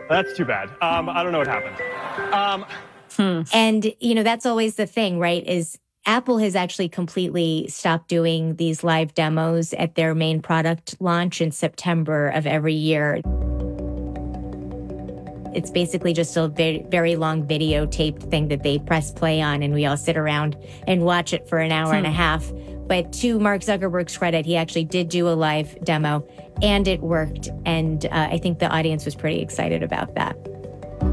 That's too bad. I don't know what happened. And, that's always the thing, right? Is Apple has actually completely stopped doing these live demos at their main product launch in September of every year. It's basically just a very, very long videotaped thing that they press play on, and we all sit around and watch it for an hour and a half. But to Mark Zuckerberg's credit, he actually did do a live demo, and it worked. And I think the audience was pretty excited about that.